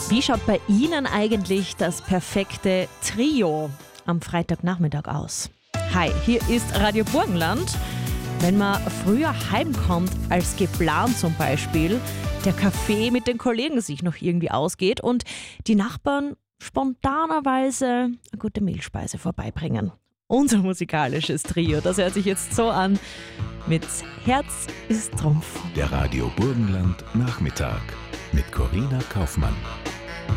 Wie schaut bei Ihnen eigentlich das perfekte Trio am Freitagnachmittag aus? Hi, hier ist Radio Burgenland. Wenn man früher heimkommt als geplant zum Beispiel, der Kaffee mit den Kollegen sich noch irgendwie ausgeht und die Nachbarn spontanerweise eine gute Mehlspeise vorbeibringen. Unser musikalisches Trio, das hört sich jetzt so an mit Herz ist Trumpf. Der Radio Burgenland Nachmittag mit Corina Kaufmann.